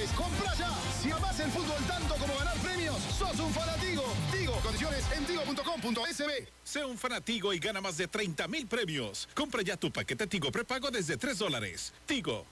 dólares. ¡Compra ya! Si amás el fútbol tanto como ganar premios, sos un fanatigo. Tigo, condiciones en tigo.com.sb. Sea un fanatigo y gana más de 30,000 premios. Compra ya tu paquete Tigo prepago desde $3. Tigo.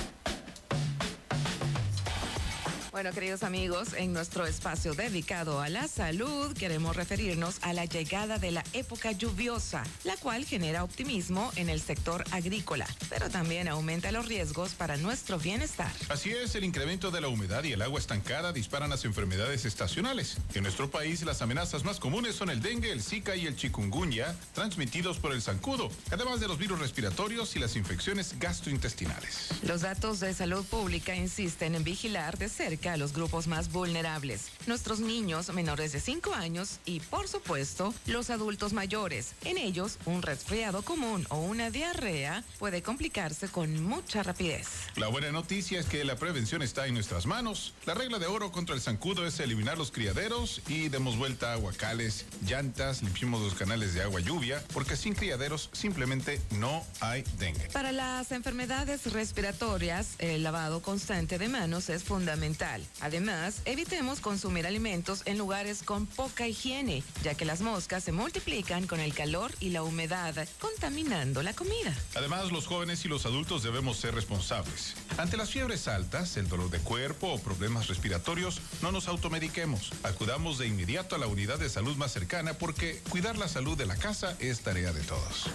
Bueno, queridos amigos, en nuestro espacio dedicado a la salud, queremos referirnos a la llegada de la época lluviosa, la cual genera optimismo en el sector agrícola, pero también aumenta los riesgos para nuestro bienestar. Así es, el incremento de la humedad y el agua estancada disparan las enfermedades estacionales. En nuestro país, las amenazas más comunes son el dengue, el zika y el chikungunya, transmitidos por el zancudo, además de los virus respiratorios y las infecciones gastrointestinales. Los datos de salud pública insisten en vigilar de cerca a los grupos más vulnerables, nuestros niños menores de 5 años y, por supuesto, los adultos mayores. En ellos, un resfriado común o una diarrea puede complicarse con mucha rapidez. La buena noticia es que la prevención está en nuestras manos. La regla de oro contra el zancudo es eliminar los criaderos y demos vuelta a aguacales, llantas, limpiemos los canales de agua lluvia, porque sin criaderos simplemente no hay dengue. Para las enfermedades respiratorias, el lavado constante de manos es fundamental. Además, evitemos consumir alimentos en lugares con poca higiene, ya que las moscas se multiplican con el calor y la humedad, contaminando la comida. Además, los jóvenes y los adultos debemos ser responsables. Ante las fiebres altas, el dolor de cuerpo o problemas respiratorios, no nos automediquemos. Acudamos de inmediato a la unidad de salud más cercana porque cuidar la salud de la casa es tarea de todos.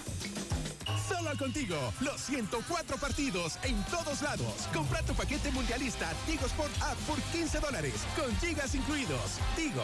Solo contigo, los 104 partidos en todos lados. Compra tu paquete mundialista Tigo Sport App por $15, con gigas incluidos. Tigo.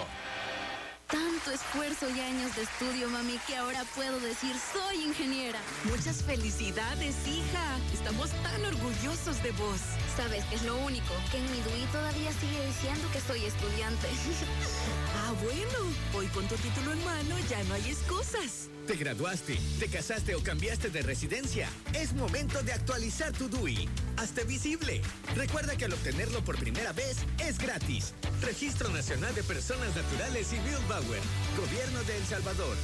Tanto esfuerzo y años de estudio, mami, que ahora puedo decir soy ingeniera. Muchas felicidades, hija. Estamos tan orgullosos de vos. ¿Sabes qué es lo único? Que en mi DUI todavía sigue diciendo que soy estudiante. Ah, bueno. Hoy con tu título en mano ya no hay excusas. ¿Te graduaste, te casaste o cambiaste de residencia? Es momento de actualizar tu DUI. Hazte visible. Recuerda que al obtenerlo por primera vez es gratis. Registro Nacional de Personas Naturales y Bill Bauer. Gobierno de El Salvador.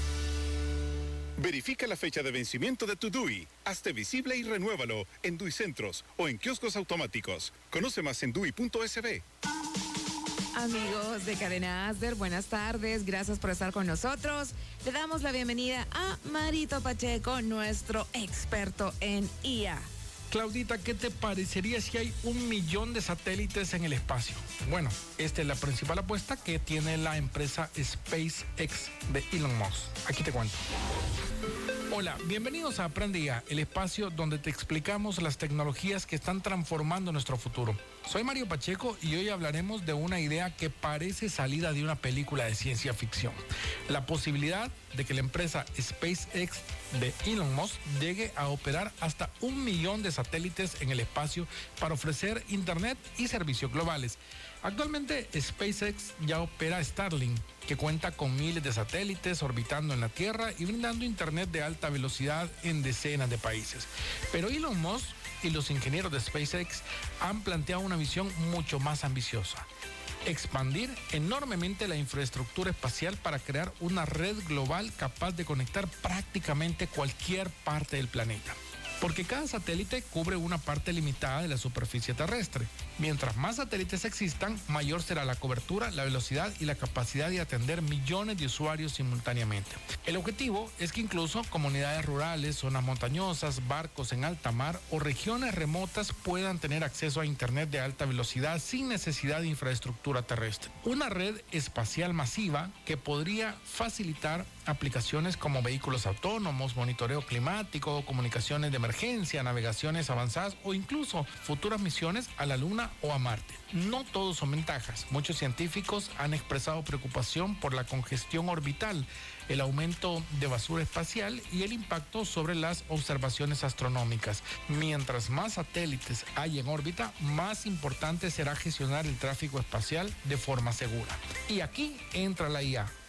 Verifica la fecha de vencimiento de tu DUI. Hazte visible y renuévalo en DUI Centros o en kioscos automáticos. Conoce más en DUI.sb. Amigos de Cadena Asder, buenas tardes, gracias por estar con nosotros. Le damos la bienvenida a Marito Pacheco, nuestro experto en IA. Claudita, ¿qué te parecería si hay 1 millón de satélites en el espacio? Bueno, esta es la principal apuesta que tiene la empresa SpaceX de Elon Musk. Aquí te cuento. Hola, bienvenidos a Aprende IA, el espacio donde te explicamos las tecnologías que están transformando nuestro futuro. Soy Mario Pacheco y hoy hablaremos de una idea que parece salida de una película de ciencia ficción. La posibilidad de que la empresa SpaceX de Elon Musk llegue a operar hasta 1 millón de satélites en el espacio para ofrecer internet y servicios globales. Actualmente SpaceX ya opera Starlink, que cuenta con miles de satélites orbitando en la Tierra y brindando internet de alta velocidad en decenas de países. Pero Elon Musk y los ingenieros de SpaceX han planteado una visión mucho más ambiciosa: expandir enormemente la infraestructura espacial para crear una red global capaz de conectar prácticamente cualquier parte del planeta. Porque cada satélite cubre una parte limitada de la superficie terrestre. Mientras más satélites existan, mayor será la cobertura, la velocidad y la capacidad de atender millones de usuarios simultáneamente. El objetivo es que incluso comunidades rurales, zonas montañosas, barcos en alta mar o regiones remotas puedan tener acceso a internet de alta velocidad sin necesidad de infraestructura terrestre. Una red espacial masiva que podría facilitar aplicaciones como vehículos autónomos, monitoreo climático, comunicaciones de emergencia, navegaciones avanzadas o incluso futuras misiones a la Luna o a Marte. No todos son ventajas. Muchos científicos han expresado preocupación por la congestión orbital, el aumento de basura espacial y el impacto sobre las observaciones astronómicas. Mientras más satélites hay en órbita, más importante será gestionar el tráfico espacial de forma segura. Y aquí entra la IA.